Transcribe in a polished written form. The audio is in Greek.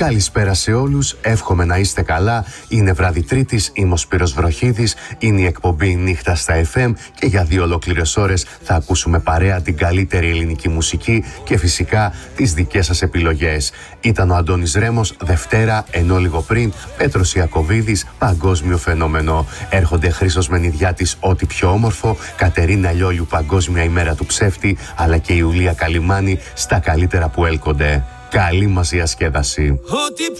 Καλησπέρα σε όλους, εύχομαι να είστε καλά. Είναι βράδυ Τρίτης, είμαι ο Σπύρος Βροχίδης, είναι η εκπομπή Νύχτα στα FM και για 2 ολόκληρες ώρες θα ακούσουμε παρέα την καλύτερη ελληνική μουσική και φυσικά τις δικές σας επιλογές. Ήταν ο Αντώνης Ρέμος, Δευτέρα, ενώ λίγο πριν Πέτρος Ιακωβίδης, παγκόσμιο φαινόμενο. Έρχονται Χρήστος Μενιδιάτης, ό,τι πιο όμορφο, Κατερίνα Λιόλιου, Παγκόσμια ημέρα του ψεύτη, αλλά και η Ιουλία Καλιμάνη στα καλύτερα που έλκονται. Καλή μας διασκέδαση. Ό,τι